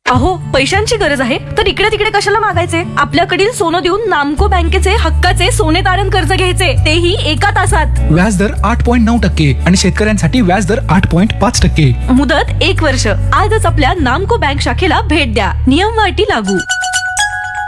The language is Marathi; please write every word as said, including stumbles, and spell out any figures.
अहो, पैशांची गरज आहे तर इकडे तिकडे कशाला मागायचे? आपल्याकडील सोनं देऊन नामको बँकेचे हक्काचे सोने तारण कर्ज घ्यायचे, तेही एका तासात. व्याजदर आठ पॉईंट नऊ टक्के आणि शेतकऱ्यांसाठी व्याजदर आठ पॉईंट पाच टक्के. मुदत एक वर्ष. आजच आपल्या नामको बँक शाखेला भेट द्या. नियम व अटी लागू.